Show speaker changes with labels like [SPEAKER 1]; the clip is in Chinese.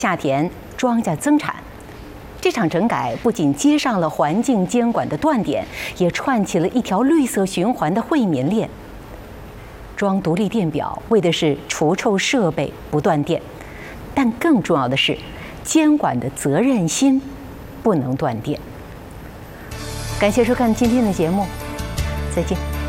[SPEAKER 1] 下田，庄稼增产。这场整改不仅接上了环境监管的断点，也串起了一条绿色循环的惠民链。装独立电表为的是除臭设备不断电，但更重要的是，监管的责任心不能断电。感谢收看今天的节目，再见。